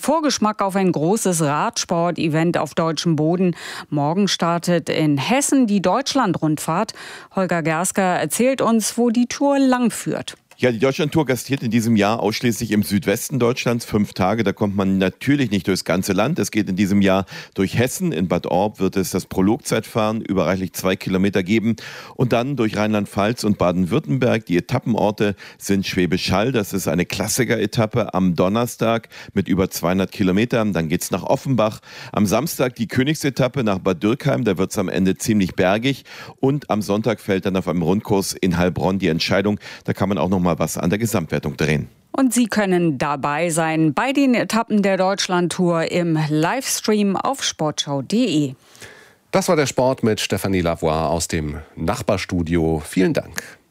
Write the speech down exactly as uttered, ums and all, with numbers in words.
Vorgeschmack auf ein großes Radsport-Event auf deutschem Boden. Morgen startet in Hessen die Deutschland-Rundfahrt. Holger Gersker erzählt uns, wo die Tour langführt. Ja, die Deutschlandtour gastiert in diesem Jahr ausschließlich im Südwesten Deutschlands. Fünf Tage, da kommt man natürlich nicht durchs ganze Land. Es geht in diesem Jahr durch Hessen. In Bad Orb wird es das Prologzeitfahren über reichlich zwei Kilometer geben. Und dann durch Rheinland-Pfalz und Baden-Württemberg. Die Etappenorte sind Schwäbisch Hall. Das ist eine Klassiker-Etappe am Donnerstag mit über zweihundert Kilometern. Dann geht's nach Offenbach. Am Samstag die Königsetappe nach Bad Dürkheim. Da wird's am Ende ziemlich bergig. Und am Sonntag fällt dann auf einem Rundkurs in Heilbronn die Entscheidung. Da kann man auch noch mal was an der Gesamtwertung drehen. Und Sie können dabei sein bei den Etappen der Deutschlandtour im Livestream auf sportschau punkt de. Das war der Sport mit Stefanie Lavoie aus dem Nachbarstudio. Vielen Dank.